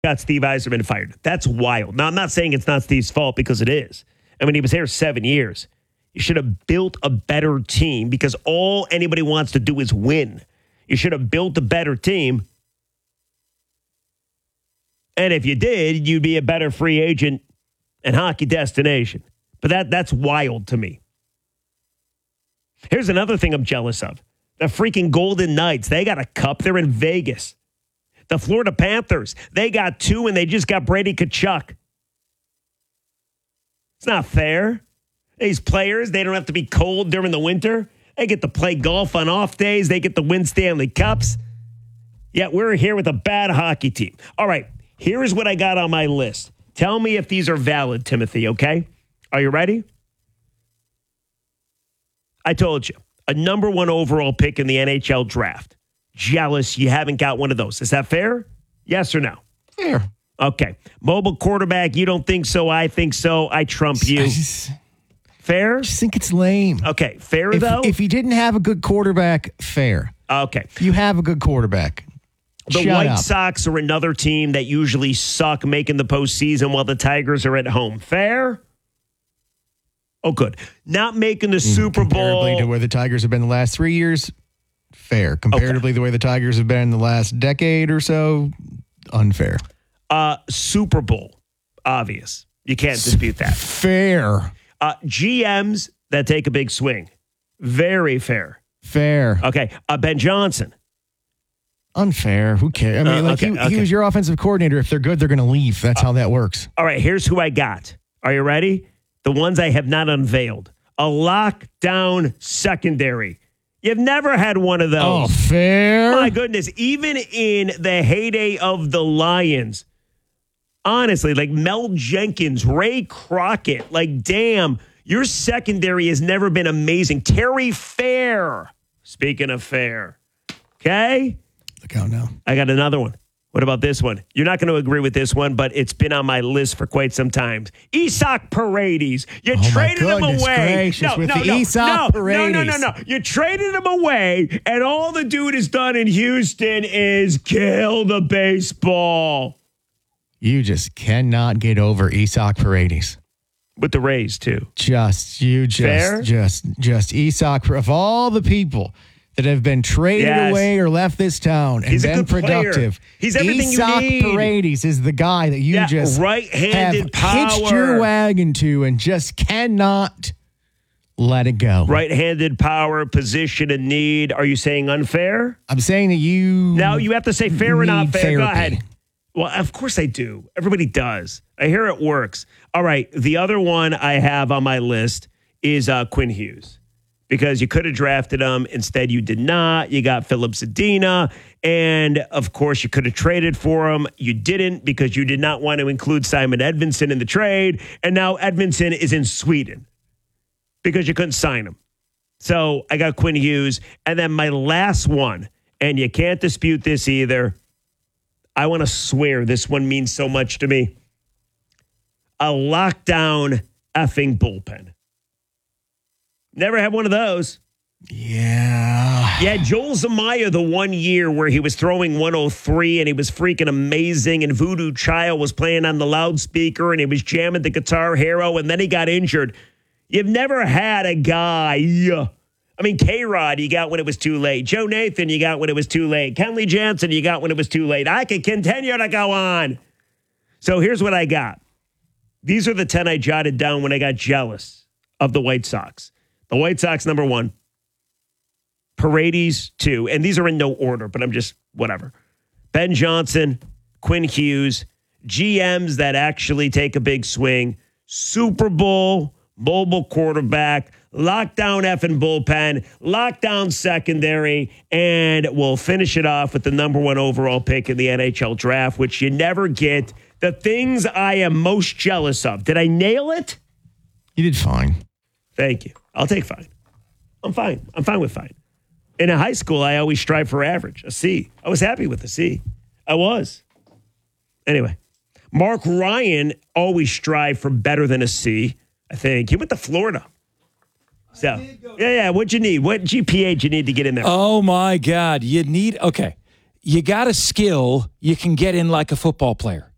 got Steve Yzerman fired. That's wild. Now, I'm not saying it's not Steve's fault because it is. I mean, he was there 7 years. You should have built a better team because all anybody wants to do is win. You should have built a better team. And if you did, you'd be a better free agent and hockey destination. But that's wild to me. Here's another thing I'm jealous of. The freaking Golden Knights, they got a cup. They're in Vegas. The Florida Panthers, they got 2 and they just got Brady Tkachuk. It's not fair. These players, they don't have to be cold during the winter. They get to play golf on off days. They get to win Stanley Cups. Yet we're here with a bad hockey team. All right, here's what I got on my list. Tell me if these are valid, Timothy, okay? Are you ready? I told you, a number 1 overall pick in the NHL draft. Jealous you haven't got one of those. Is that fair? Yes or no? Fair. Okay. Mobile quarterback, you don't think so. I think so. I trump you. Fair? I just think it's lame. Okay. Fair, though? If you didn't have a good quarterback, fair. Okay. You have a good quarterback. The White Sox are another team that usually suck making the postseason while the Tigers are at home. Fair? Oh, good. Not making the Super Bowl. Comparatively to where the Tigers have been the last 3 years, fair. Comparatively the way the Tigers have been the last decade or so, unfair. Super Bowl, obvious. You can't dispute that. Fair. GMs that take a big swing, very fair. Fair. Okay. Ben Johnson. Unfair. Who cares? I mean, he was your offensive coordinator. If they're good, they're going to leave. That's how that works. All right. Here's who I got. Are you ready? The ones I have not unveiled. A lockdown secondary. You've never had one of those. Oh, fair. My goodness. Even in the heyday of the Lions, honestly, like Mel Jenkins, Ray Crockett, like, damn, your secondary has never been amazing. Terry Fair. Speaking of fair. Okay? Look out now. I got another one. What about this one? You're not going to agree with this one, but it's been on my list for quite some time. Isak Paredes. You traded him away. No. You traded him away, and all the dude has done in Houston is kill the baseball. You just cannot get over Isak Paredes. With the Rays, too. Just Isak, of all the people that have been traded away or left this town and been productive. He's everything Isak you need. Paredes is the guy that you just right-handed have hitched your wagon to and just cannot let it go. Right-handed power, position and need. Are you saying unfair? I'm saying that you... Now you have to say fair or not fair. Therapy. Go ahead. Well, of course I do. Everybody does. I hear it works. All right. The other one I have on my list is Quinn Hughes. Because you could have drafted him. Instead, you did not. You got Philip Zadina. And, of course, you could have traded for him. You didn't because you did not want to include Simon Edvinsson in the trade. And now Edvinsson is in Sweden because you couldn't sign him. So I got Quinn Hughes. And then my last one, and you can't dispute this either. I want to swear this one means so much to me. A lockdown effing bullpen. Never had one of those. Yeah. Yeah, Joel Zamaya, the 1 year where he was throwing 103 and he was freaking amazing and Voodoo Child was playing on the loudspeaker and he was jamming the Guitar Hero and then he got injured. You've never had a guy. I mean, K-Rod, you got when it was too late. Joe Nathan, you got when it was too late. Kenley Jansen, you got when it was too late. I can continue to go on. So here's what I got. These are the 10 I jotted down when I got jealous of the White Sox. The White Sox, number 1. Paredes, 2. And these are in no order, but I'm just whatever. Ben Johnson, Quinn Hughes, GMs that actually take a big swing, Super Bowl, mobile quarterback, lockdown effing bullpen, lockdown secondary, and we'll finish it off with the number 1 overall pick in the NHL draft, which you never get. The things I am most jealous of. Did I nail it? You did fine. Thank you. I'll take fine. I'm fine. I'm fine with fine. In high school, I always strive for average, a C. I was happy with a C. I was. Anyway, Mark Ryan always strived for better than a C, I think. He went to Florida. So, what'd you need? What GPA did you need to get in there? Oh, my God. You got a skill you can get in like a football player.